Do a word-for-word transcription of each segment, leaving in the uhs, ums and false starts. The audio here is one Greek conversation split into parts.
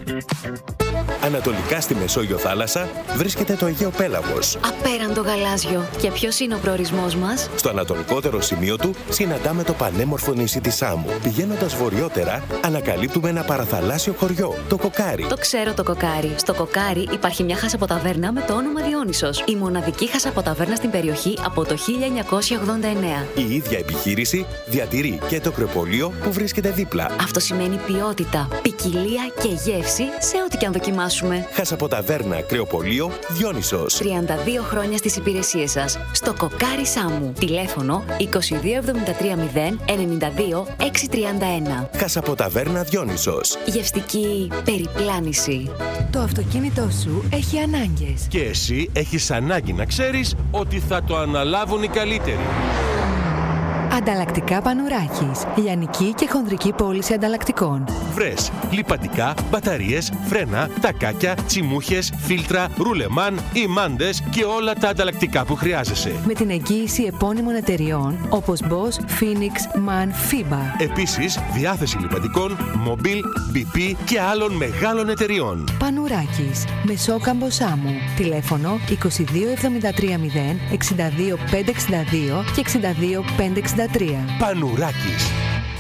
Ανατολικά στη Μεσόγειο θάλασσα βρίσκεται το Αιγαίο Πέλαγος. Απέραντο γαλάζιο. Και ποιος είναι ο προορισμός μας? Στο ανατολικότερο σημείο του συναντάμε το πανέμορφο νησί της Σάμου. Πηγαίνοντας βορειότερα, ανακαλύπτουμε ένα παραθαλάσσιο χωριό, το Κοκάρι. Το ξέρω το Κοκάρι. Στο Κοκάρι υπάρχει μια χασαποταβέρνα με το όνομα Διόνυσος. Η μοναδική χασαποταβέρνα στην περιοχή από το χίλια εννιακόσια ογδόντα εννέα. Η ίδια επιχείρηση διατηρεί και το κρεοπωλείο που βρίσκεται δίπλα. Αυτό σημαίνει ποιότητα, ποικιλία και γεύση σε ό,τι και αν δοκιμάσουμε. Χασαποταβέρνα κρεοπωλείο Διόνυσος. τριάντα δύο χρόνια στις υπηρεσίες σας. Στο Κοκάρι Σάμου. Τηλέφωνο είκοσι δύο εβδομήντα τρία μηδέν ενενήντα δύο εξακόσια τριάντα ένα. Χασαποταβέρνα Διόνυσος. Γευστική περιπλάνηση. Το αυτοκίνητό σου έχει ανάγκες. Και εσύ έχεις ανάγκη να ξέρεις ότι θα το αναλάβουν οι καλύτεροι. Ανταλλακτικά Πανουράκης. Λιανική και χονδρική πώληση ανταλλακτικών. Βρες λιπαντικά, μπαταρίες, φρένα, τακάκια, τσιμούχες, φίλτρα, ρουλεμάν, ημάντες και όλα τα ανταλλακτικά που χρειάζεσαι. Με την εγγύηση επώνυμων εταιριών όπως Bosch, Phoenix, MAN, FIBA. Επίσης, διάθεση λιπαντικών, Mobil, μπι πι και άλλων μεγάλων εταιριών. Πανουράκης. Μεσόκαμπο Σάμου. Τηλέφωνο είκοσι δύο εβδομήντα τρία μηδέν εξήντα δύο πεντακόσια εξήντα δύο και εξήντα δύο πεντακόσια εξήντα τρία. Πανουράκης.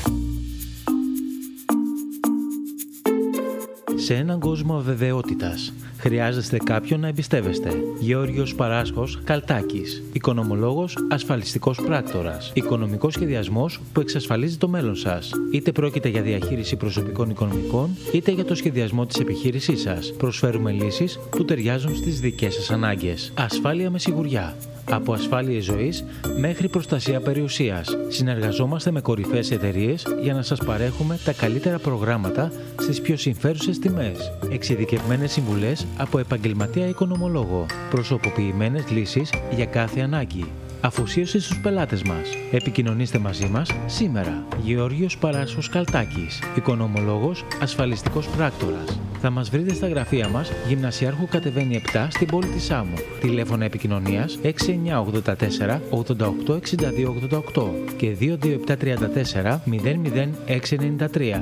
Σε έναν κόσμο αβεβαιότητας, χρειάζεστε κάποιον να εμπιστεύεστε. Γεώργιος Παράσχος Καλτάκης. Οικονομολόγος, ασφαλιστικός πράκτορας. Οικονομικός σχεδιασμός που εξασφαλίζει το μέλλον σας. Είτε πρόκειται για διαχείριση προσωπικών οικονομικών, είτε για το σχεδιασμό της επιχείρησής σας. Προσφέρουμε λύσεις που ταιριάζουν στις δικές σας ανάγκες. Ασφάλεια με σιγουριά. Από ασφάλειες ζωής μέχρι προστασία περιουσίας. Συνεργαζόμαστε με κορυφαίες εταιρείες για να σας παρέχουμε τα καλύτερα προγράμματα στις πιο συμφέρουσες τιμές. Εξειδικευμένες συμβουλές από επαγγελματία οικονομολόγο. Προσωποποιημένες λύσεις για κάθε ανάγκη. Αφοσίωση στους πελάτες μας. Επικοινωνήστε μαζί μας σήμερα. Γεώργιος Παράσχος Καλτάκης. Οικονομολόγος, ασφαλιστικός πράκτορας. Θα μας βρείτε στα γραφεία μας, Γυμνασιάρχου κατεβαίνει επτά στην πόλη της Σάμου. Τηλέφωνα επικοινωνίας έξι εννιά ογδόντα τέσσερα ογδόντα οκτώ εξήντα δύο ογδόντα οκτώ και δύο δύο επτά τριάντα τέσσερα μηδέν μηδέν έξι ενενήντα τρία.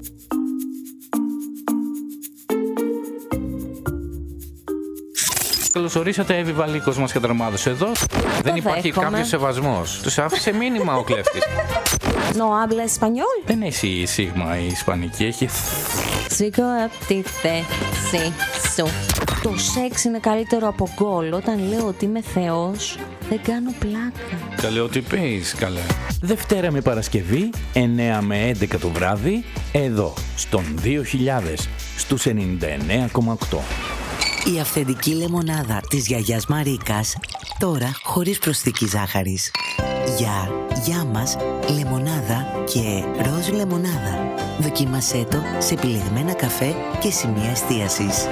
Καλώς ορίσατε, Εύη Βαλίκος μας καταρμάδωσε εδώ. Δεν υπάρχει κάποιος σεβασμός. Τους άφησε μήνυμα ο κλέφτης. No habla español. Δεν έχει σίγμα η ισπανική, έχει... Σήκω απ' τη θέση σου. Το σεξ είναι καλύτερο από γκολ. Όταν λέω ότι είμαι θεός, δεν κάνω πλάκα. Τα λέω ότι πεις, καλά. Δευτέρα με Παρασκευή, εννέα με έντεκα το βράδυ, εδώ, στον δύο χιλιάδες, στους ενενήντα εννέα κόμμα οκτώ. Η αυθεντική λεμονάδα της γιαγιάς Μαρίκας, τώρα χωρίς προσθήκη ζάχαρης. Για, για μας, λεμονάδα και ροζ λεμονάδα. Δοκίμασέ το σε επιλεγμένα καφέ και σημεία εστίασης.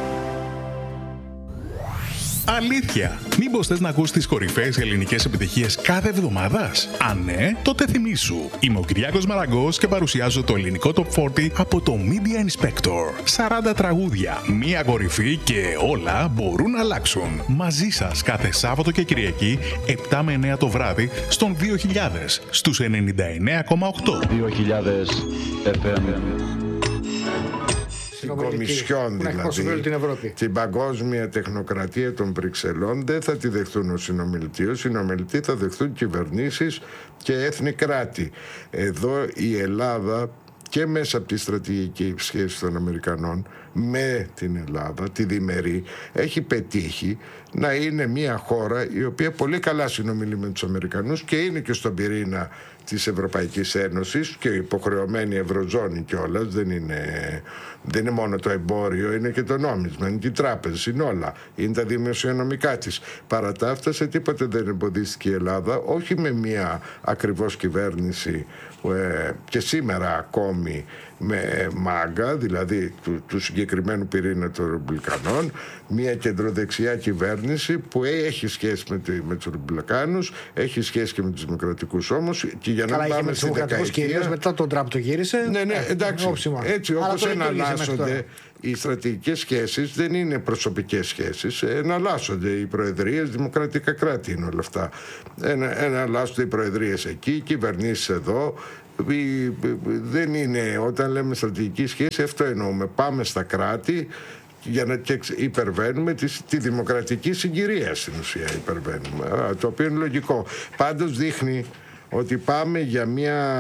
Αλήθεια! Μήπως θες να ακούς τις κορυφαίες ελληνικές επιτυχίες κάθε εβδομάδας? Αν ναι, τότε θυμήσου. Είμαι ο Κυριάκος Μαραγκός και παρουσιάζω το ελληνικό Top σαράντα από το Media Inspector. σαράντα τραγούδια, μία κορυφή και όλα μπορούν να αλλάξουν. Μαζί σας κάθε Σάββατο και Κυριακή, επτά με εννέα το βράδυ, στον δύο χιλιάδες, στους ενενήντα εννέα κόμμα οκτώ. δύο χιλιάδες εφ εμ. Την Κομισιόν, δηλαδή, την, την παγκόσμια τεχνοκρατία των Βρυξελών, δεν θα τη δεχτούν ως συνομιλητή. Ως συνομιλητή θα δεχτούν κυβερνήσεις και έθνη κράτη. Εδώ η Ελλάδα, και μέσα από τη στρατηγική σχέση των Αμερικανών με την Ελλάδα, τη διμερή, έχει πετύχει να είναι μια χώρα η οποία πολύ καλά συνομιλεί με τους Αμερικανούς και είναι και στον πυρήνα της Ευρωπαϊκής Ένωσης και υποχρεωμένη Ευρωζώνη κιόλας. Δεν είναι, δεν είναι μόνο το εμπόριο, είναι και το νόμισμα, είναι και οι τράπεζες, είναι όλα. Είναι τα δημοσιονομικά της. Παρά τα αυτά, σε τίποτε δεν εμποδίστηκε η Ελλάδα, όχι με μια ακριβώς κυβέρνηση ε, και σήμερα ακόμη με μάγκα, δηλαδή του, του συγκεκριμένου πυρήνα των Ρεπουμπλικανών, μια κεντροδεξιά κυβέρνηση που έχει σχέση με, τη, με τους Ρεπουμπλικάνους, έχει σχέση και με τους Δημοκρατικούς όμως. Και για να πάμε στην δεκαετία. Μετά τον Τραμπ το γύρισε. Ναι, ναι, εντάξει. Ε, έτσι όπως εναλλάσσονται οι στρατηγικές σχέσεις, δεν είναι προσωπικές σχέσεις. Εναλλάσσονται οι προεδρίες, δημοκρατικά κράτη είναι όλα αυτά. Εναλλάσσονται οι προεδρίες εκεί, οι κυβερνήσεις εδώ. Δεν είναι, όταν λέμε στρατηγική σχέση, αυτό εννοούμε. Πάμε στα κράτη για να υπερβαίνουμε τη, τη δημοκρατική συγκυρία, στην ουσία υπερβαίνουμε, το οποίο είναι λογικό. Πάντως δείχνει ότι πάμε για μια...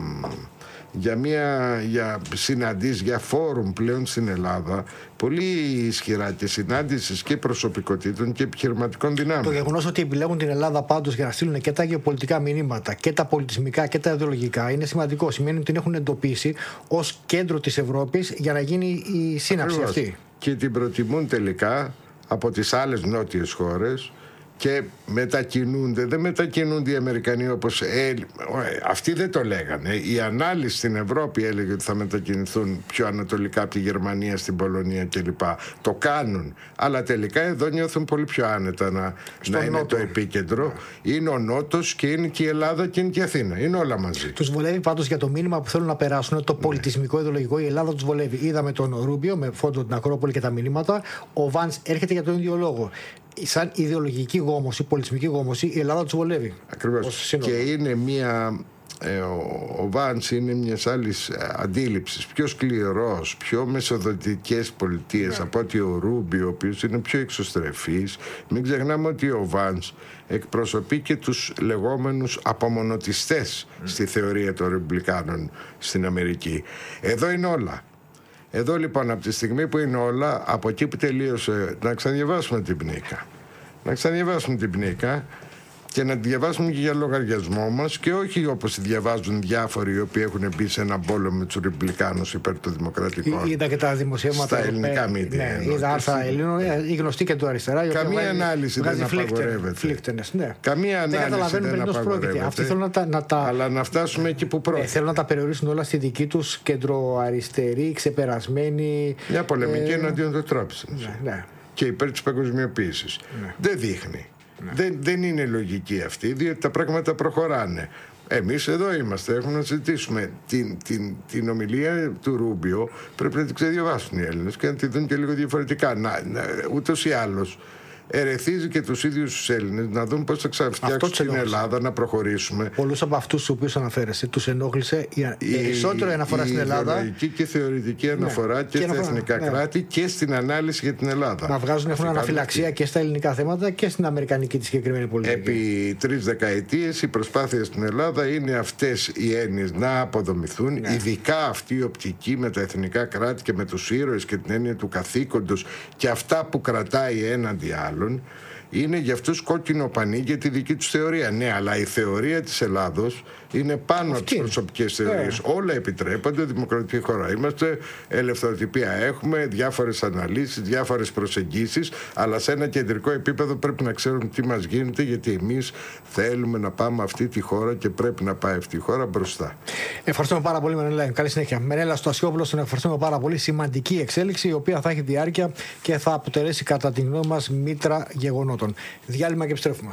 για, μια, για συναντήσεις, για φόρουμ πλέον στην Ελλάδα πολύ ισχυρά και συνάντησης και προσωπικότητων και επιχειρηματικών δυνάμεων. Το γεγονός ότι επιλέγουν την Ελλάδα πάντως για να στείλουν και τα γεωπολιτικά μηνύματα και τα πολιτισμικά και τα ιδεολογικά είναι σημαντικό. Σημαίνει ότι την έχουν εντοπίσει ως κέντρο της Ευρώπης για να γίνει η σύναψη Ακριβώς. αυτή. Και την προτιμούν τελικά από τις άλλες νότιες χώρες και μετακινούνται, δεν μετακινούνται οι Αμερικανοί όπως ε, αυτοί δεν το λέγανε. Η ανάλυση στην Ευρώπη έλεγε ότι θα μετακινηθούν πιο ανατολικά από τη Γερμανία στην Πολωνία κλπ. Το κάνουν, αλλά τελικά εδώ νιώθουν πολύ πιο άνετα να, να είναι το επίκεντρο. Yeah. Είναι ο Νότος και είναι και η Ελλάδα και είναι και η Αθήνα. Είναι όλα μαζί. Τους βολεύει πάντως για το μήνυμα που θέλουν να περάσουν, το πολιτισμικό, ιδεολογικό. Η Ελλάδα τους βολεύει. Είδαμε τον Ρούμπιο με φόντο την Ακρόπολη και τα μηνύματα. Ο Βανς έρχεται για τον ίδιο λόγο. Σαν ιδεολογική γόμωση, πολιτισμική γόμωση, η Ελλάδα τους βολεύει. Ακριβώς. Και είναι μια... Ε, ο, ο Βάνς είναι μιας άλλης αντίληψης, πιο σκληρός, πιο μεσοδοτικές πολιτείες yeah. από ότι ο Ρούμπιο, ο οποίος είναι πιο εξωστρεφής. Μην ξεχνάμε ότι ο Βάνς εκπροσωπεί και τους λεγόμενους απομονωτιστές mm. στη θεωρία των Ρεπουμπλικάνων στην Αμερική. Εδώ είναι όλα. Εδώ λοιπόν από τη στιγμή που είναι όλα, από εκεί που τελείωσε, να ξαναδιαβάσουμε την Πνίκα. Να ξαναδιαβάσουμε την Πνίκα και να τη διαβάσουμε και για λογαριασμό μας και όχι όπως διαβάζουν διάφοροι οι οποίοι έχουν μπει σε έναν πόλεμο με τους Ρεπουμπλικάνους υπέρ των δημοκρατικών. Είδα και τα δημοσιεύματα στα ελληνικά μίντια. Ναι, είδα άρθρα Ελλήνων, οι γνωστοί και του αριστερά. Καμία ανάλυση δεν απαγορεύεται. Φλίκτενες, ναι. Καμία ανάλυση δεν απαγορεύεται. Αυτοί θέλουν να τα, να τα... Αλλά να φτάσουμε εκεί που πρόκειται. Ε, θέλουν να τα περιορίσουν όλα στη δική τους κεντροαριστερή, ξεπερασμένη. Μια πολεμική ε... εναντίον του Τραμπ. Ναι, ναι. Και υπέρ της παγκοσμιοποίησης. Ναι. Δεν δείχνει. Ναι. Δεν, δεν είναι λογική αυτή, διότι τα πράγματα προχωράνε. Εμείς εδώ είμαστε, έχουμε να συζητήσουμε την, την, την ομιλία του Ρούμπιο. Πρέπει να την ξεδιαβάσουν οι Έλληνες και να τη δουν και λίγο διαφορετικά. Να, να, ούτως ή άλλως ερεθίζει και τους ίδιους τους Έλληνες να δουν πώς θα ξαναφτιάξουν την Ελλάδα, να προχωρήσουμε. Πολλούς από αυτούς τους οποίους αναφέρεσαι τους ενόχλησε η, περισσότερο η αναφορά η στην Ελλάδα. Η ιδεολογική και θεωρητική αναφορά ναι, και, και στα αναφορά, εθνικά ναι. κράτη και στην ανάλυση για την Ελλάδα. Να βγάζουν έχουν αναφυλαξία και στα ελληνικά θέματα και στην αμερικανική τη συγκεκριμένη πολιτική. Επί τρεις δεκαετίες η προσπάθεια στην Ελλάδα είναι αυτές οι έννοιες να αποδομηθούν, ναι. ειδικά αυτή η οπτική με τα εθνικά κράτη και με τους ήρωες και την έννοια του καθήκοντος και αυτά που κρατάει έναντι άλλων. Είναι για αυτούς κόκκινο πανί για τη δική τους θεωρία. Ναι, αλλά η θεωρία της Ελλάδος είναι πάνω από τις προσωπικές θεωρίες. Yeah. Όλα επιτρέπονται, δημοκρατική χώρα είμαστε, ελευθεροτυπία έχουμε, διάφορες αναλύσεις, διάφορες προσεγγίσεις, αλλά σε ένα κεντρικό επίπεδο πρέπει να ξέρουμε τι μας γίνεται, γιατί εμείς θέλουμε να πάμε αυτή τη χώρα και πρέπει να πάει αυτή η χώρα μπροστά. Ευχαριστούμε πάρα πολύ, Μενέλα. Καλή συνέχεια. Μενέλα Στασιόπουλος, τον ευχαριστούμε πάρα πολύ. Σημαντική εξέλιξη, η οποία θα έχει διάρκεια και θα αποτελέσει κατά τη γνώμη μας μήτρα γεγονότων. Διάλειμμα και επιστρέφουμε.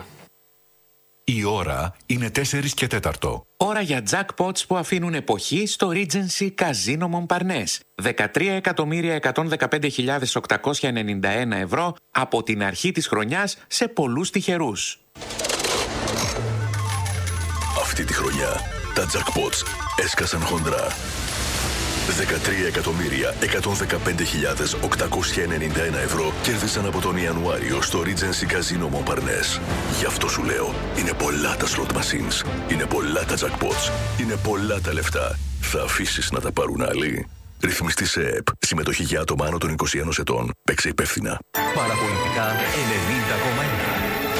Η ώρα είναι τέσσερις και τέταρτο. Ώρα για jackpots που αφήνουν εποχή στο Regency Casino Montparnasse. δεκατρία εκατομμύρια εκατόν δεκαπέντε χιλιάδες οκτακόσια ενενήντα ένα ευρώ από την αρχή της χρονιάς σε πολλούς τυχερούς. Αυτή τη χρονιά τα jackpots έσκασαν χοντρά. δεκατρία εκατομμύρια εκατόν δεκαπέντε χιλιάδες οκτακόσια ενενήντα ένα ευρώ κέρδισαν από τον Ιανουάριο στο Regency Casino Montparnasse. Γι' αυτό σου λέω, είναι πολλά τα slot machines, είναι πολλά τα jackpots, είναι πολλά τα λεφτά. Θα αφήσεις να τα πάρουν άλλοι? Ρυθμιστή σε ΕΕΠ. Συμμετοχή για άτομα άνω των είκοσι ενός ετών. Παίξε υπεύθυνα. Παραπολιτικά ενενήντα κόμμα ένα.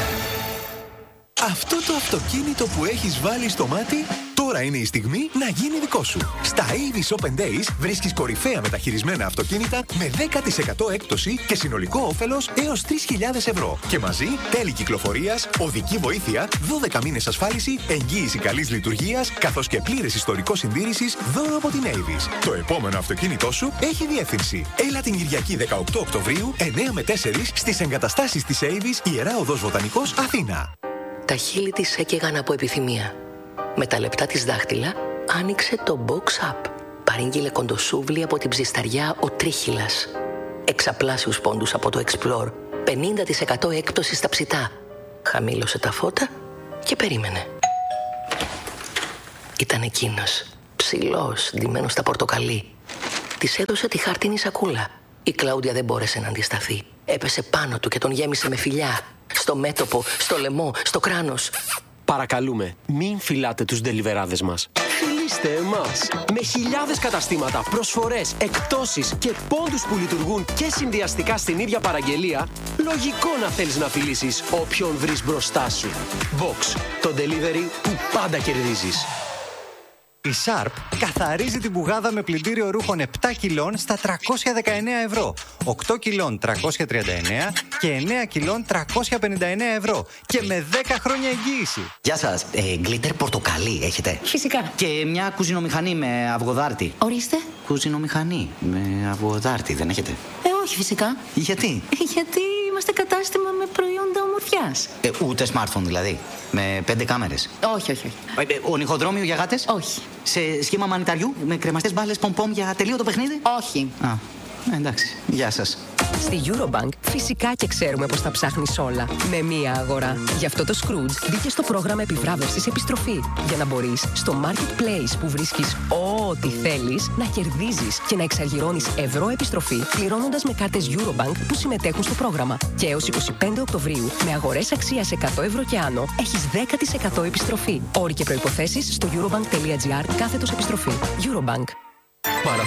Αυτό το αυτοκίνητο που έχεις βάλει στο μάτι, τώρα είναι η στιγμή να γίνει δικό σου. Στα Avis Open Days βρίσκεις κορυφαία μεταχειρισμένα αυτοκίνητα με δέκα τοις εκατό έκπτωση και συνολικό όφελος έως τρεις χιλιάδες ευρώ. Και μαζί τέλη κυκλοφορίας, οδική βοήθεια, δώδεκα μήνες ασφάλιση, εγγύηση καλής λειτουργίας, καθώς και πλήρες ιστορικό συντήρησης δώρο από την Avis. Το επόμενο αυτοκίνητό σου έχει διεύθυνση. Έλα την Κυριακή δεκαοκτώ Οκτωβρίου, εννιά με τέσσερα στις εγκαταστάσεις της Avis, Ιερά Οδός Βοτανικός, Αθήνα. Τα χείλη της έκαιγαν από επιθυμία. Με τα λεπτά της δάχτυλα άνοιξε το Box Up. Παρήγγειλε κοντοσούβλι από την ψισταριά ο Τρίχυλας. Εξαπλάσιους πόντους από το Explore. πενήντα τοις εκατό έκπτωση στα ψητά. Χαμήλωσε τα φώτα και περίμενε. ήταν εκείνος. Ψηλός, ντυμένος στα πορτοκαλί. Της έδωσε τη χαρτίνη σακούλα. Η Κλάουντια δεν μπόρεσε να αντισταθεί. Έπεσε πάνω του και τον γέμισε με φιλιά. Στο μέτωπο, στο λαιμό, στο κράνος. Παρακαλούμε, μην φυλάτε τους ντελιβεράδες μας. Φιλήστε εμάς. Με χιλιάδες καταστήματα, προσφορές, εκπτώσεις και πόντους που λειτουργούν και συνδυαστικά στην ίδια παραγγελία, λογικό να θέλεις να φιλήσεις όποιον βρεις μπροστά σου. Box, το delivery που πάντα κερδίζεις. Η Sharp καθαρίζει την πουγάδα με πλυντήριο ρούχων επτά κιλών στα τριακόσια δεκαεννέα ευρώ, οκτώ κιλών τριακόσια τριάντα εννέα και εννέα κιλών τριακόσια πενήντα εννέα ευρώ και με δέκα χρόνια εγγύηση. Γεια σας, ε, γκλίτερ πορτοκαλί έχετε? Φυσικά. Και μια κουζινομηχανή με αυγοδάρτη. Ορίστε. Κουζινομηχανή με αυγοδάρτη δεν έχετε? Ε, όχι φυσικά. Γιατί? Γιατί είμαστε κατάστημα με προϊόντα ομορφιάς. Ε, ούτε smartphone δηλαδή, με πέντε κάμερες? Όχι, όχι, όχι. Ε, ονυχοδρόμιο για γάτες? Όχι. Σε σχήμα μανιταριού, με κρεμαστές μπάλες πομ-πομ για τελείω το παιχνίδι? Όχι. Α, ε, εντάξει. Γεια σας. Στη Eurobank φυσικά και ξέρουμε πως τα ψάχνεις όλα με μία αγορά. Γι' αυτό το Scrooge μπήκε στο πρόγραμμα επιβράβευσης επιστροφή. Για να μπορείς στο marketplace που βρίσκεις ό,τι θέλεις να κερδίζεις και να εξαργυρώνεις ευρώ επιστροφή πληρώνοντας με κάρτες Eurobank που συμμετέχουν στο πρόγραμμα. Και έως είκοσι πέντε Οκτωβρίου με αγορές αξίας εκατό ευρώ και άνω έχεις δέκα τοις εκατό επιστροφή. Όροι και προϋποθέσεις στο eurobank.gr κάθετος επιστροφή. Eurobank.